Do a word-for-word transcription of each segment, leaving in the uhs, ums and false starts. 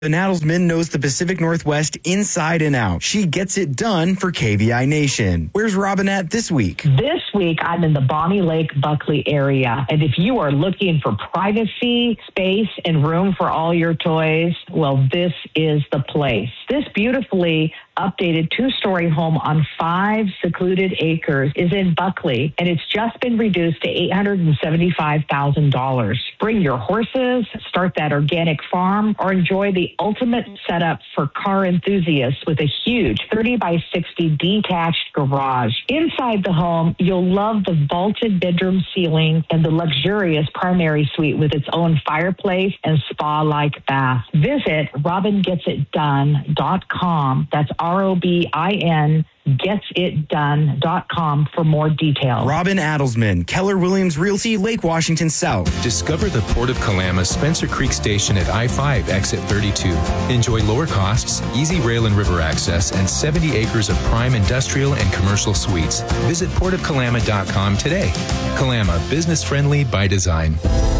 Robin Adelsman knows the Pacific Northwest inside and out. She gets it done for K V I Nation. Where's Robin at this week? This week, I'm in the Bonnie Lake, Buckley area. And if you are looking for privacy, space, and room for all your toys, well, this is the place. This beautifully updated two-story home on five secluded acres is in Buckley, and it's just been reduced to eight hundred seventy-five thousand dollars. Bring your horses, start that organic farm, or enjoy the ultimate setup for car enthusiasts with a huge thirty by sixty detached garage. Inside the home, you'll love the vaulted bedroom ceiling and the luxurious primary suite with its own fireplace and spa-like bath. Visit robin gets it done dot com. That's R O B I N gets it done dot com for more details. Robin Adelsman, Keller Williams Realty, Lake Washington South. Discover the Port of Kalama Spencer Creek Station at I five, exit thirty-two. Enjoy lower costs, easy rail and river access, and seventy acres of prime industrial and commercial suites. Visit port of kalama dot com today. Kalama, business friendly by design.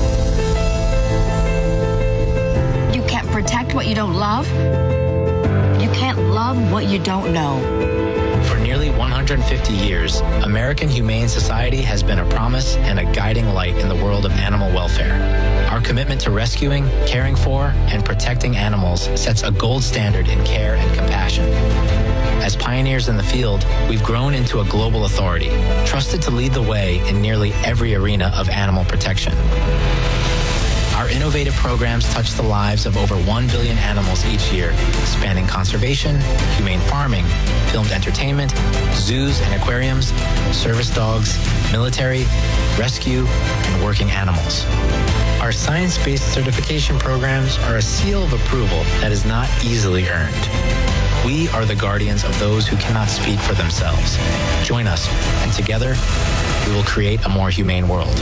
You can't protect what you don't love. You can't love what you don't know. For nearly one hundred fifty years, American Humane Society has been a promise and a guiding light in the world of animal welfare. Our commitment to rescuing, caring for, and protecting animals sets a gold standard in care and compassion. As pioneers in the field, we've grown into a global authority, trusted to lead the way in nearly every arena of animal protection. Our innovative programs touch the lives of over one billion animals each year, spanning conservation, humane farming, filmed entertainment, zoos and aquariums, service dogs, military, rescue, and working animals. Our science-based certification programs are a seal of approval that is not easily earned. We are the guardians of those who cannot speak for themselves. Join us, and together, we will create a more humane world.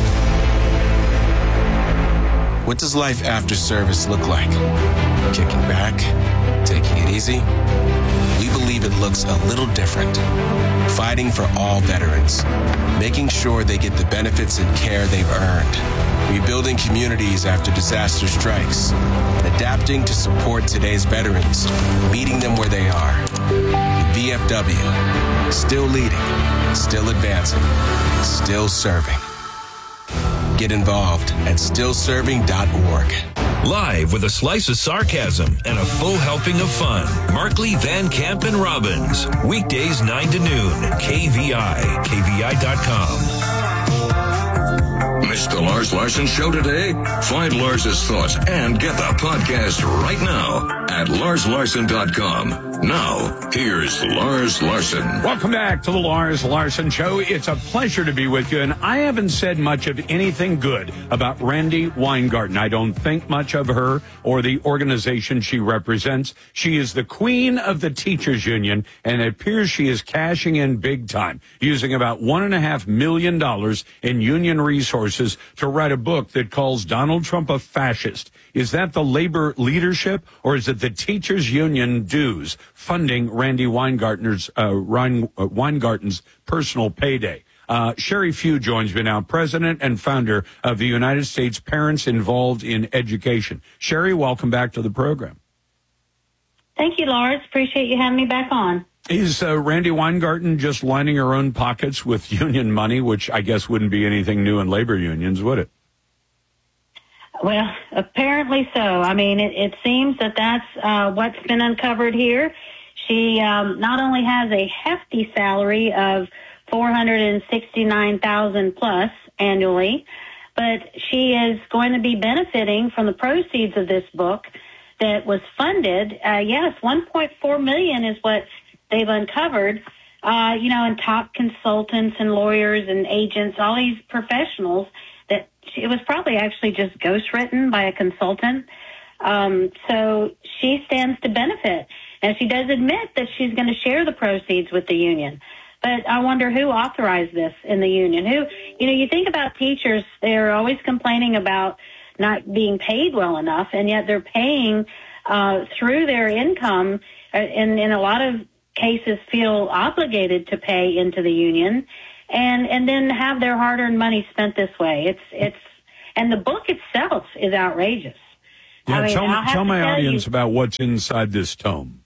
What does life after service look like? Kicking back? Taking it easy? We believe it looks a little different. Fighting for all veterans. Making sure they get the benefits and care they've earned. Rebuilding communities after disaster strikes. And adapting to support today's veterans. Meeting them where they are. V F W. Still leading. Still advancing. Still serving. Get involved at still serving dot org. Live with a slice of sarcasm and a full helping of fun. Markley, Van Camp, and Robbins. Weekdays nine to noon. K V I. K V I dot com. Missed the Lars Larson Show today? Find Lars's thoughts and get the podcast right now at lars larson dot com. Now, here's Lars Larson. Welcome back to the Lars Larson Show. It's a pleasure to be with you, and I haven't said much of anything good about Randi Weingarten. I don't think much of her or the organization she represents. She is the queen of the teachers union, and it appears she is cashing in big time, using about one and a half million dollars in union resources to write a book that calls Donald Trump a fascist. Is that the labor leadership, or is it the teachers union dues funding Randi Weingarten's uh, Rein, uh, Weingarten's personal payday? Uh, Sherry Few joins me now, president and founder of the United States Parents Involved in Education. Sherry, welcome back to the program. Thank you, Lars. Appreciate you having me back on. Is uh, Randi Weingarten just lining her own pockets with union money, which I guess wouldn't be anything new in labor unions, would it? Well, apparently so. I mean, it, it seems that that's uh, what's been uncovered here. She um, not only has a hefty salary of four hundred sixty-nine thousand dollars plus annually, but she is going to be benefiting from the proceeds of this book that was funded. Uh, yes, one point four million dollars is what they've uncovered. Uh, you know, and top consultants and lawyers and agents, all these professionals. That it was probably actually just ghostwritten by a consultant. Um, so she stands to benefit. And she does admit that she's going to share the proceeds with the union. But I wonder who authorized this in the union. Who, you know, you think about teachers, they're always complaining about not being paid well enough, and yet they're paying uh, through their income, uh, and in a lot of cases feel obligated to pay into the union. And and then have their hard-earned money spent this way. It's it's and the book itself is outrageous. Yeah, I mean, tell, I'll have tell to my tell audience you. about what's inside this tome.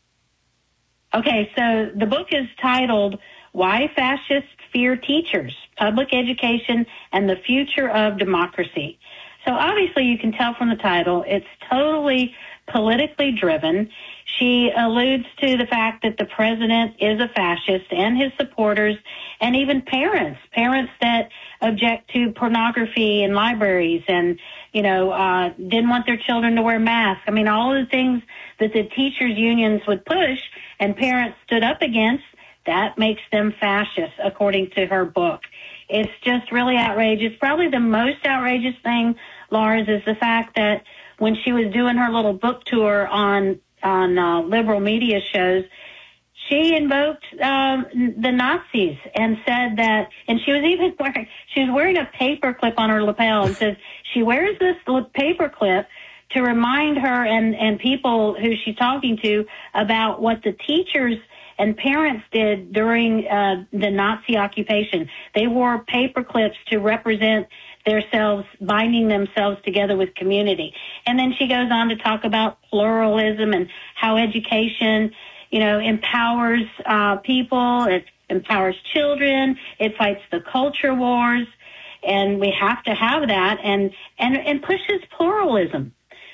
Okay, so the book is titled Why Fascists Fear Teachers, Public Education and the Future of Democracy. So obviously you can tell from the title, it's totally politically driven. She alludes to the fact that the president is a fascist and his supporters and even parents, parents that object to pornography in libraries and, you know, uh, didn't want their children to wear masks. I mean, all of the things that the teachers' unions would push and parents stood up against, that makes them fascists, according to her book. It's just really outrageous. Probably the most outrageous thing, Lars, is the fact that when she was doing her little book tour on on uh, liberal media shows, she invoked um, the Nazis and said that, and she was even wearing, she was wearing a paperclip on her lapel and says she wears this paperclip to remind her and, and people who she's talking to about what the teachers and parents did during uh, the Nazi occupation. They wore paper clips to represent themselves, binding themselves together with community. And then she goes on to talk about pluralism and how education, you know, empowers uh, people, it empowers children, it fights the culture wars, and we have to have that, and, and, and pushes pluralism.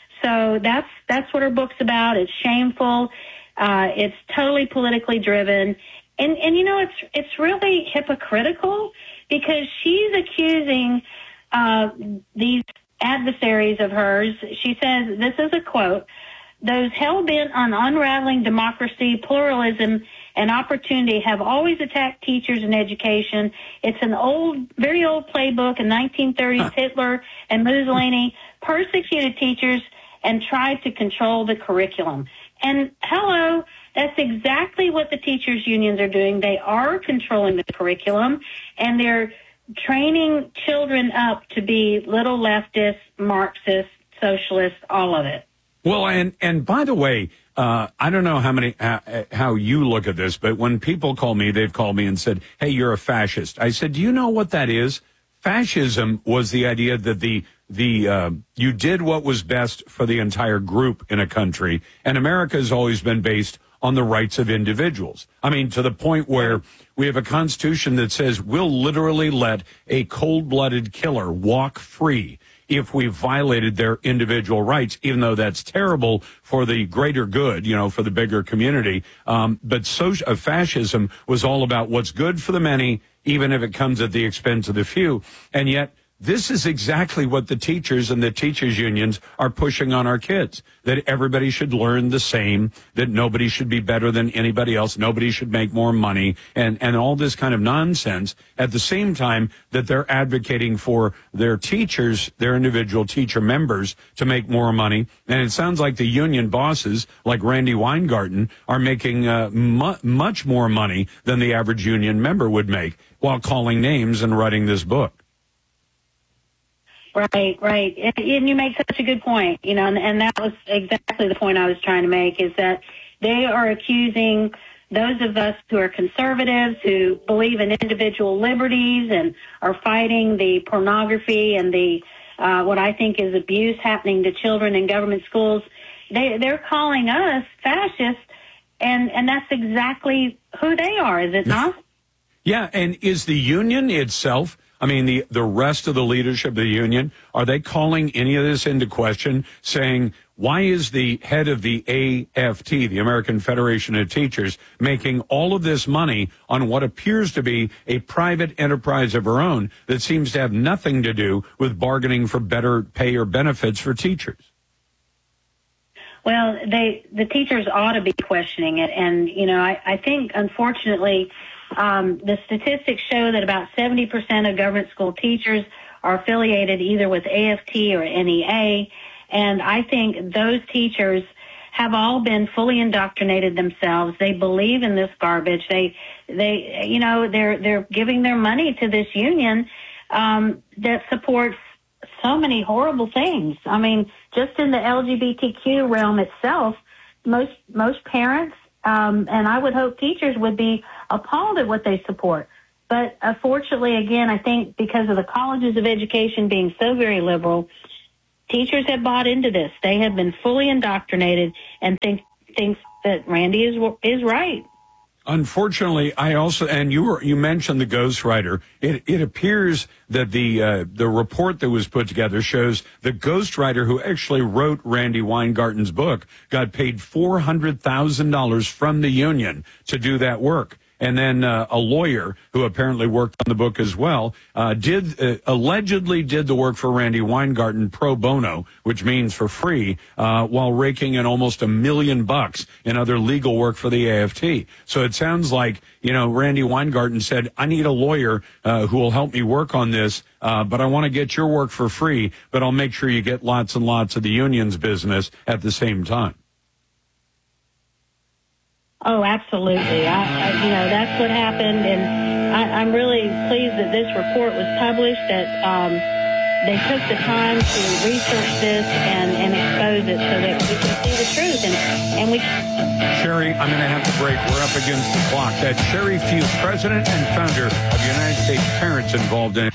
So that's that's what her book's about. It's shameful. Uh, it's totally politically driven. And, and, you know, it's it's really hypocritical because she's accusing uh, these adversaries of hers. She says, this is a quote, "Those hell-bent on unraveling democracy, pluralism, and opportunity have always attacked teachers and education. It's an old, very old playbook. In nineteen thirties, huh. Hitler and Mussolini persecuted teachers and tried to control the curriculum." And hello, that's exactly what the teachers' unions are doing. They are controlling the curriculum, and they're training children up to be little leftists, Marxists, socialists, all of it. Well, and, and by the way, uh, I don't know how many, uh, how you look at this, but when people call me, they've called me and said, "Hey, you're a fascist." I said, "Do you know what that is?" Fascism was the idea that the the uh, you did what was best for the entire group in a country, and America has always been based on the rights of individuals. I mean, to the point where we have a constitution that says we'll literally let a cold-blooded killer walk free if we violated their individual rights, even though that's terrible for the greater good, you know, for the bigger community. Um, but social, uh, fascism was all about what's good for the many, even if it comes at the expense of the few. And yet, this is exactly what the teachers and the teachers' unions are pushing on our kids, that everybody should learn the same, that nobody should be better than anybody else, nobody should make more money, and, and all this kind of nonsense, at the same time that they're advocating for their teachers, their individual teacher members, to make more money. And it sounds like the union bosses, like Randi Weingarten, are making uh, mu- much more money than the average union member would make while calling names and writing this book. Right, right. And, and you make such a good point, you know, and, and that was exactly the point I was trying to make, is that they are accusing those of us who are conservatives, who believe in individual liberties and are fighting the pornography and the uh, what I think is abuse happening to children in government schools. They, they're calling us fascists, and, and that's exactly who they are, is it not? Yeah, and is the union itself, I mean, the, the rest of the leadership of the union, are they calling any of this into question, saying, why is the head of the A F T, the American Federation of Teachers, making all of this money on what appears to be a private enterprise of her own that seems to have nothing to do with bargaining for better pay or benefits for teachers? Well, they the teachers ought to be questioning it. And, you know, I, I think, unfortunately, Um, the statistics show that about seventy percent of government school teachers are affiliated either with A F T or N E A, and I think those teachers have all been fully indoctrinated themselves. They believe in this garbage. They, they, you know, they're they're giving their money to this union um, that supports so many horrible things. I mean, just in the L G B T Q realm itself, most most parents. Um, and I would hope teachers would be appalled at what they support. But unfortunately, again, I think because of the colleges of education being so very liberal, teachers have bought into this. They have been fully indoctrinated and think thinks that Randy is is right. Unfortunately, I also, and you were, you mentioned the ghostwriter. It, it appears that the uh, the report that was put together shows the ghostwriter who actually wrote Randy Weingarten's book got paid four hundred thousand dollars from the union to do that work. And then uh, a lawyer who apparently worked on the book as well uh, did uh, allegedly did the work for Randy Weingarten pro bono, which means for free, uh, while raking in almost a million bucks in other legal work for the A F T. So it sounds like, you know, Randy Weingarten said, I need a lawyer uh, who will help me work on this, uh, but I want to get your work for free, but I'll make sure you get lots and lots of the union's business at the same time. Oh, absolutely. I, I, you know, that's what happened, and I, I'm really pleased that this report was published, that um, they took the time to research this and, and expose it so that we can see the truth. And, and we. Sherry, I'm going to have to break. We're up against the clock. That's Sherry Few, president and founder of United States Parents Involved in It.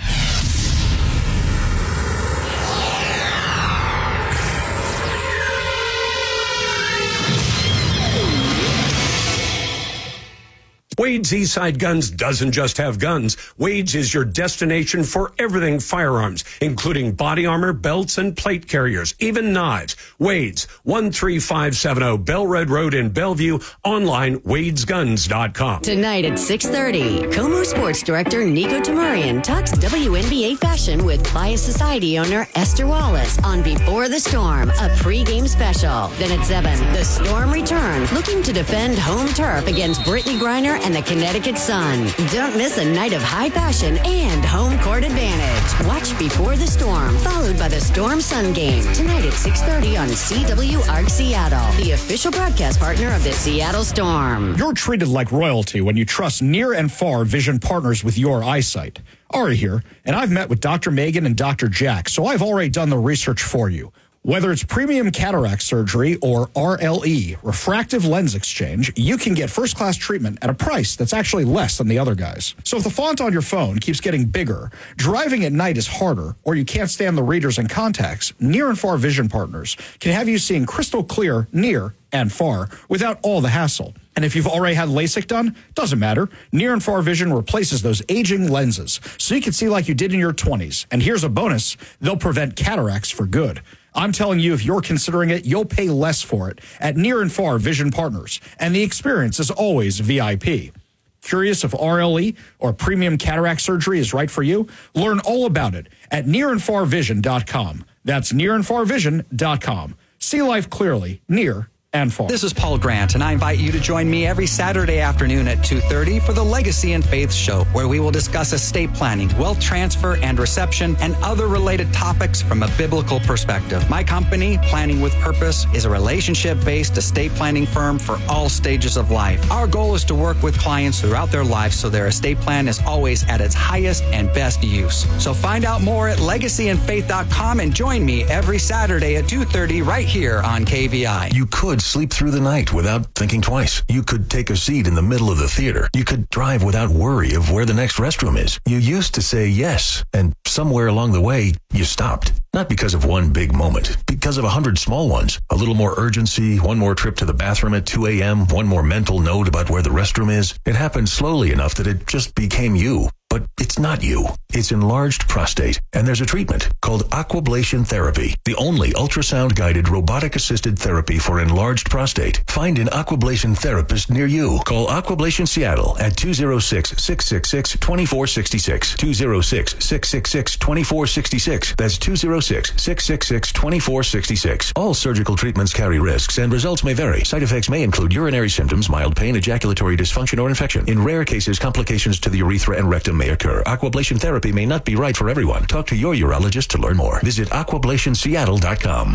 Wade's Eastside Guns doesn't just have guns. Wade's is your destination for everything firearms, including body armor, belts, and plate carriers, even knives. Wade's, one three five seven zero Bellred Road in Bellevue. Online, wades guns dot com. Tonight at six thirty, Como Sports Director Nico Tamarian talks W N B A fashion with Bias Society owner Esther Wallace on Before the Storm, a pregame special. Then at seven, the Storm return, looking to defend home turf against Brittany Griner and the Connecticut Sun. Don't miss a night of high fashion and home court advantage. Watch Before the Storm, followed by the Storm Sun game, tonight at six thirty on C W A R C Seattle, the official broadcast partner of the Seattle Storm. You're treated like royalty when you trust near and far vision partners with your eyesight. Ari here, and I've met with Doctor Megan and Doctor Jack, so I've already done the research for you. Whether it's premium cataract surgery or R L E, refractive lens exchange, you can get first-class treatment at a price that's actually less than the other guys. So if the font on your phone keeps getting bigger, driving at night is harder, or you can't stand the readers and contacts, Near and Far Vision Partners can have you seeing crystal clear near and far without all the hassle. And if you've already had LASIK done, doesn't matter. Near and Far Vision replaces those aging lenses so you can see like you did in your twenties. And here's a bonus, they'll prevent cataracts for good. I'm telling you, if you're considering it, you'll pay less for it at Near and Far Vision Partners, and the experience is always V I P. Curious if R L E or premium cataract surgery is right for you? Learn all about it at near and far vision dot com. That's near and far vision dot com. See life clearly, near and far. This is Paul Grant, and I invite you to join me every Saturday afternoon at two thirty for the Legacy and Faith Show, where we will discuss estate planning, wealth transfer and reception, and other related topics from a biblical perspective. My company, Planning with Purpose, is a relationship-based estate planning firm for all stages of life. Our goal is to work with clients throughout their lives so their estate plan is always at its highest and best use. So find out more at legacy and faith dot com and join me every Saturday at two thirty right here on K V I. You could sleep through the night without thinking twice. You could take a seat in the middle of the theater. You could drive without worry of where the next restroom is. You used to say yes, and somewhere along the way, you stopped. Not because of one big moment, because of a hundred small ones. A little more urgency, one more trip to the bathroom at two a.m., one more mental note about where the restroom is. It happened slowly enough that it just became you. But it's not you. It's enlarged prostate, and there's a treatment called aquablation therapy, the only ultrasound-guided robotic-assisted therapy for enlarged prostate. Find an aquablation therapist near you. Call Aquablation Seattle at two oh six, six six six, two four six six, two oh six, six six six, two four six six. That's two oh six, six six six, two four six six. All surgical treatments carry risks, and results may vary. Side effects may include urinary symptoms, mild pain, ejaculatory dysfunction, or infection. In rare cases, complications to the urethra and rectum may occur. Aquablation therapy may not be right for everyone. Talk to your urologist to learn more. Visit aquablation seattle dot com.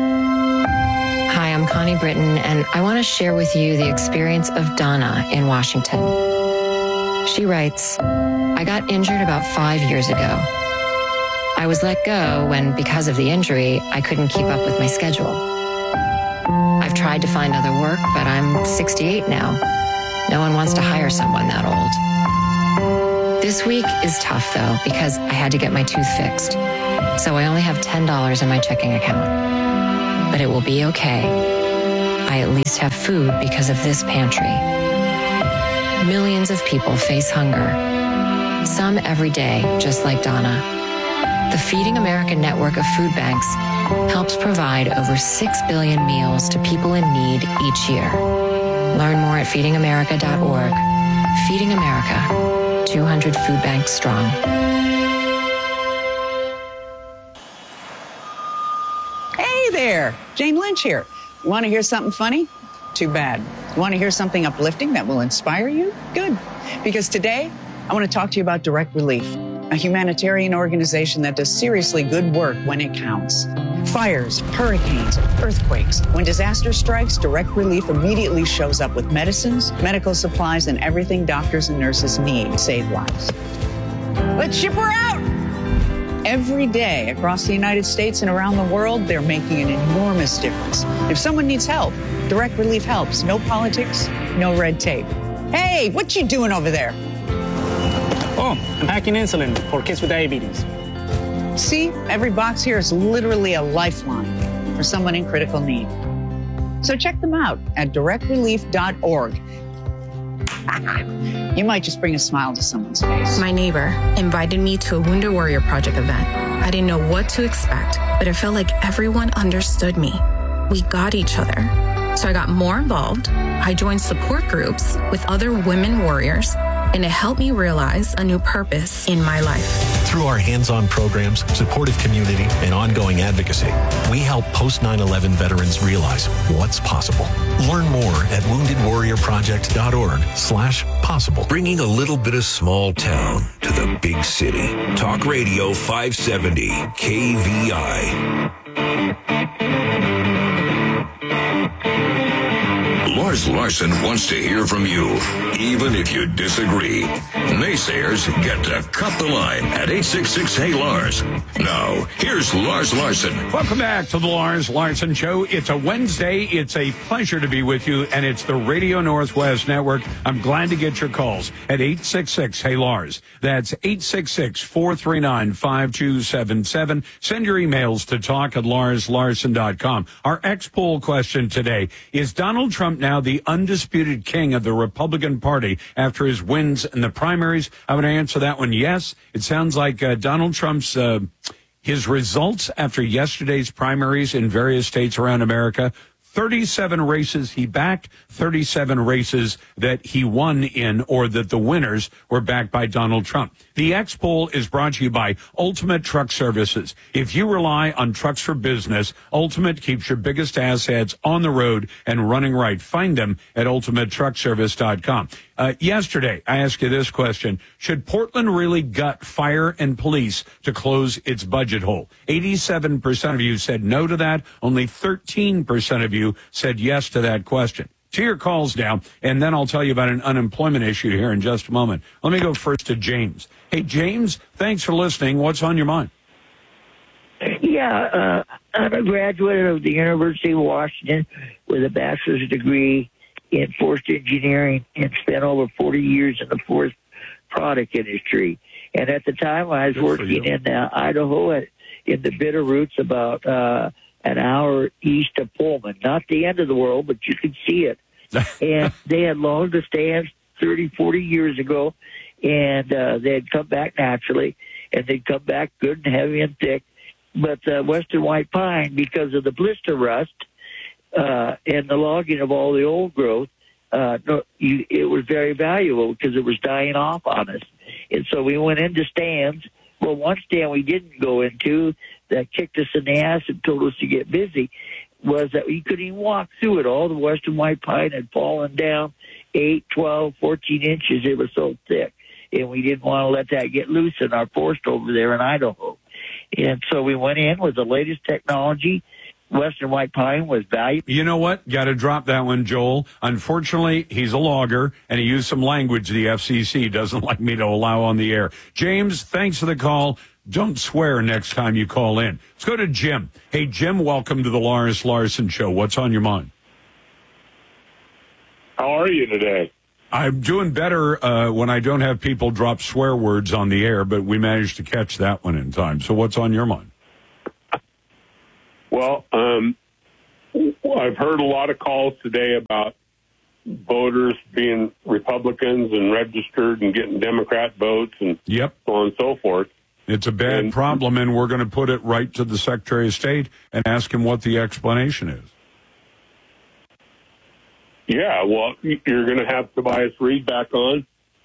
Hi, I'm Connie Britton, and I want to share with you the experience of Donna in Washington. She writes, I got injured about five years ago. I was let go when, because of the injury, I couldn't keep up with my schedule. I've tried to find other work, but I'm sixty-eight now. No one wants to hire someone that old. This week is tough, though, because I had to get my tooth fixed. so I only have ten dollars in my checking account. But it will be okay. I at least have food because of this pantry. Millions of people face hunger. Some every day, just like Donna. The Feeding America network of food banks helps provide over six billion meals to people in need each year. Learn more at feeding america dot org. Feeding America, two hundred food banks strong. Hey there, Jane Lynch here. Want to hear something funny? Too bad. Want to hear something uplifting that will inspire you? Good. Because today, I want to talk to you about Direct Relief, a humanitarian organization that does seriously good work when it counts. Fires, hurricanes, earthquakes. When disaster strikes, Direct Relief immediately shows up with medicines, medical supplies, and everything doctors and nurses need to save lives. Let's ship her out! Every day across the United States and around the world, they're making an enormous difference. If someone needs help, Direct Relief helps. No politics, no red tape. Hey, what you doing over there? Oh, I'm packing insulin for kids with diabetes. See, every box here is literally a lifeline for someone in critical need. So check them out at direct relief dot org. You might just bring a smile to someone's face. My neighbor invited me to a Wounded Warrior Project event. I didn't know what to expect, but it felt like everyone understood me. We got each other. So I got more involved. I joined support groups with other women warriors, and it helped me realize a new purpose in my life. Through our hands-on programs, supportive community, and ongoing advocacy, we help post nine eleven veterans realize what's possible. Learn more at wounded warrior project dot org slash possible. Bringing a little bit of small town to the big city. Talk Radio five seventy K V I. Lars Larson wants to hear from you, even if you disagree. Naysayers get to cut the line at eight six six Hey Lars. Now, here's Lars Larson. Welcome back to the Lars Larson Show. It's a Wednesday. It's a pleasure to be with you, and it's the Radio Northwest Network. I'm glad to get your calls at eight six six Hey Lars. That's eight six six, four three nine, five two seven seven. Send your emails to talk at lars larson dot com. Our X-Poll question today, is Donald Trump now the undisputed king of the Republican Party after his wins in the primaries? I would answer that one yes. It sounds like uh, Donald Trump's uh, his results after yesterday's primaries in various states around America, thirty-seven races he backed, thirty-seven races that he won in, or that the winners were backed by Donald Trump. The X-Poll is brought to you by Ultimate Truck Services. If you rely on trucks for business, Ultimate keeps your biggest assets on the road and running right. Find them at ultimate truck service dot com. Uh, yesterday, I asked you this question. Should Portland really gut fire and police to close its budget hole? eighty-seven percent of you said no to that. Only thirteen percent of you said yes to that question. To your calls now, and then I'll tell you about an unemployment issue here in just a moment. Let me go first to James. Hey, James, thanks for listening. What's on your mind? Yeah, uh, I'm a graduate of the University of Washington with a bachelor's degree in forest engineering and spent over forty years in the forest product industry. And at the time, I was Good working in uh, Idaho at, in the Bitterroots, about uh, an hour east of Pullman. Not the end of the world, but you could see it. And they had logged the stands thirty, forty years ago, and uh, they had come back naturally, and they'd come back good and heavy and thick. But uh, Western White Pine, because of the blister rust uh, and the logging of all the old growth, uh, no, you, it was very valuable because it was dying off on us. And so we went into stands. Well, one stand we didn't go into that kicked us in the ass and told us to get busy was that we couldn't even walk through it. All the Western White Pine had fallen down eight, twelve, fourteen inches. It was so thick. And we didn't want to let that get loose in our forest over there in Idaho. And so we went in with the latest technology. Western White Pine was valuable. You know what? Got to drop that one, Joel. Unfortunately, he's a logger, and he used some language the F C C doesn't like me to allow on the air. James, thanks for the call. Don't swear next time you call in. Let's go to Jim. Hey, Jim, welcome to the Lars Larson Show. What's on your mind? How are you today? I'm doing better uh, when I don't have people drop swear words on the air, but we managed to catch that one in time. So what's on your mind? I've heard a lot of calls today about voters being Republicans and registered and getting Democrat votes and yep. so on and so forth. It's a bad and, problem, and we're going to put it right to the Secretary of State and ask him what the explanation is. Yeah, well, you're going to have Tobias Reed back on.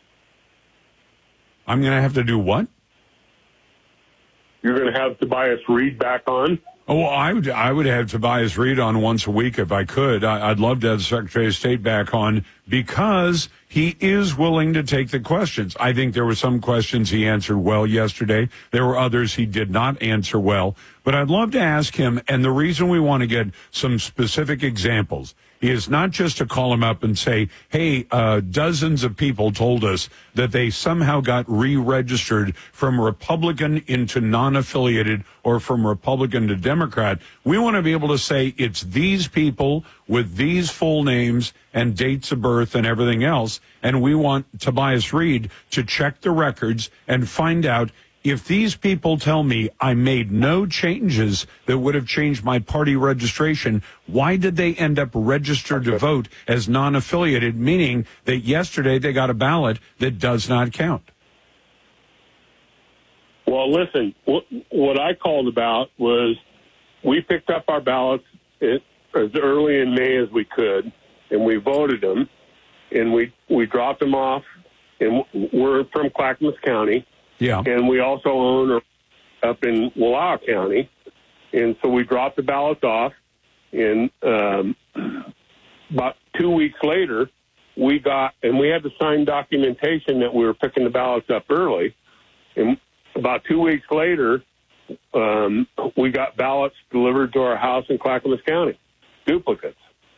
I'm going to have to do what? You're going to have Tobias Reed back on? Oh, I would I would have Tobias Reed on once a week if I could. I, I'd love to have the Secretary of State back on because he is willing to take the questions. I think there were some questions he answered well yesterday. There were others he did not answer well. But I'd love to ask him, and the reason we want to get some specific examples is not just to call him up and say, hey, uh, dozens of people told us that they somehow got re-registered from Republican into non-affiliated or from Republican to Democrat. We want to be able to say it's these people with these full names and dates of birth and everything else, and we want Tobias Reed to check the records and find out if these people tell me I made no changes that would have changed my party registration, why did they end up registered to vote as non-affiliated, meaning that yesterday they got a ballot that does not count? Well, listen, what, what I called about was we picked up our ballots as early in May as we could, and we voted them, and we, we dropped them off, and we're from Clackamas County. Yeah. And we also own up in Wallowa County. And so we dropped the ballots off. And um, about two weeks later, we got, and we had to sign documentation that we were picking the ballots up early. And about two weeks later, um, we got ballots delivered to our house in Clackamas County, duplicates.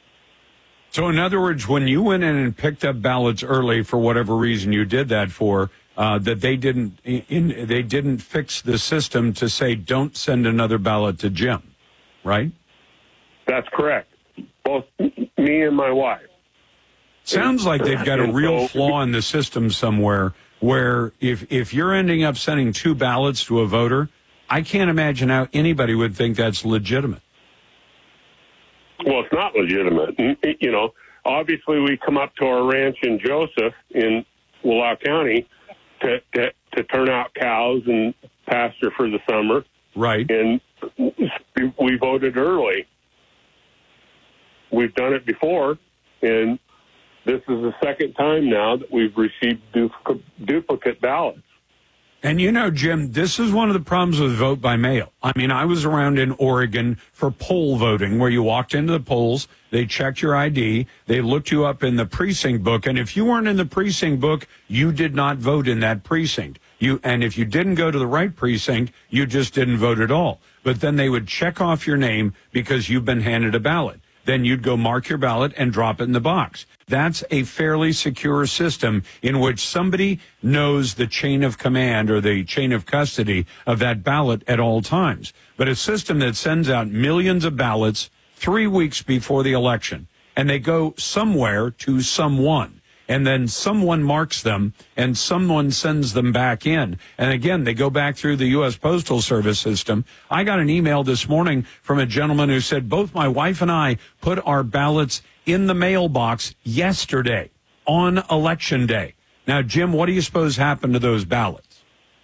So in other words, when you went in and picked up ballots early for whatever reason you did that for, Uh, that they didn't in, they didn't fix the system to say don't send another ballot to Jim, right? That's correct. Both me and my wife. Sounds like they've got a real flaw in the system somewhere where if if you're ending up sending two ballots to a voter, I can't imagine how anybody would think that's legitimate. Well, it's not legitimate. You know, obviously we come up to our ranch in Joseph in Wallowa County To, to, to turn out cows and pasture for the summer. Right. And we voted early. We've done it before, and this is the second time now that we've received du- duplicate ballots. And you know, Jim, this is one of the problems with vote by mail. I mean, I was around in Oregon for poll voting where you walked into the polls, they checked your I D, they looked you up in the precinct book, and if you weren't in the precinct book, you did not vote in that precinct. You and if you didn't go to the right precinct, you just didn't vote at all. But then they would check off your name because you've been handed a ballot. Then you'd go mark your ballot and drop it in the box. That's a fairly secure system in which somebody knows the chain of command or the chain of custody of that ballot at all times. But a system that sends out millions of ballots three weeks before the election, and they go somewhere to someone, and then someone marks them and someone sends them back in. And again, they go back through the U S Postal Service system. I got an email this morning from a gentleman who said, both my wife and I put our ballots in the mailbox yesterday on election day. Now, Jim, what do you suppose happened to those ballots?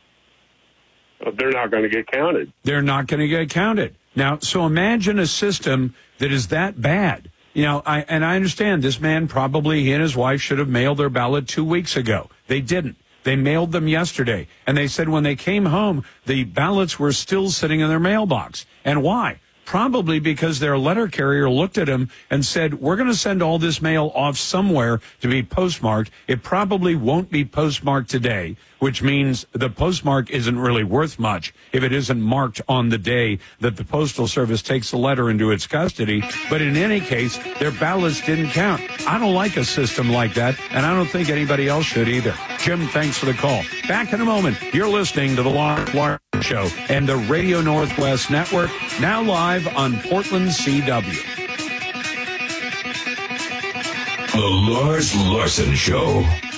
They're not going to get counted. They're not going to get counted. Now, so imagine a system that is that bad. You know, I and I understand this man probably, he and his wife should have mailed their ballot two weeks ago. They didn't. They mailed them yesterday. And they said when they came home, the ballots were still sitting in their mailbox. And why? Probably because their letter carrier looked at them and said, we're going to send all this mail off somewhere to be postmarked. It probably won't be postmarked today, which means the postmark isn't really worth much if it isn't marked on the day that the Postal Service takes the letter into its custody. But in any case, their ballots didn't count. I don't like a system like that, and I don't think anybody else should either. Jim, thanks for the call. Back in a moment. You're listening to The Lars Larson Show and the Radio Northwest Network, now live on Portland C W. The Lars Larson Show.